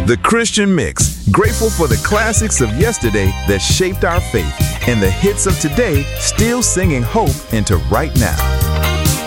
The Christian Mix, grateful for the classics of yesterday that shaped our faith and the hits of today still singing hope into right now.